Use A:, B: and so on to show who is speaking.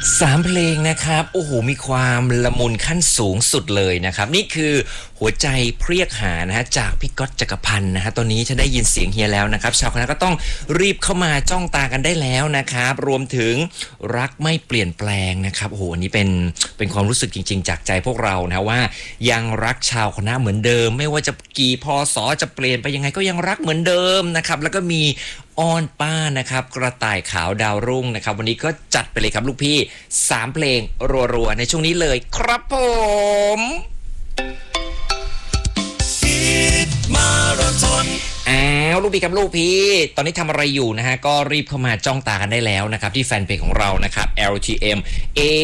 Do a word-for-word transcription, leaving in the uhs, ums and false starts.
A: สามเพลงนะครับโอ้โหมีความละมุนขั้นสูงสุดเลยนะครับนี่คือหัวใจเพรียกหานะฮะจากพี่ก๊อตจักรพันธ์นะฮะตอนนี้จะได้ยินเสียงเฮียแล้วนะครับชาวคณะก็ต้องรีบเข้ามาจ้องตากันได้แล้วนะครับรวมถึงรักไม่เปลี่ยนแปลงนะครับโอ้โหอันนี้เป็นเป็นความรู้สึกจริงๆจากใจพวกเรานะว่ายังรักชาวคณะเหมือนเดิมไม่ว่าจะกี่พศจะเปลี่ยนไปยังไงก็ยังรักเหมือนเดิมนะครับแล้วก็มีอ้อนป้านะครับกระต่ายขาวดาวรุ่งนะครับวันนี้ก็จัดไปเลยครับลูกพี่สามเพลงรัวๆในช่วงนี้เลยครับผมอ้าวลูกพี่ครับลูกพี่ตอนนี้ทำอะไรอยู่นะฮะก็รีบเข้ามาจ้องตากันได้แล้วนะครับที่แฟนเพจของเรานะครับ แอล ที เอ็ม เอ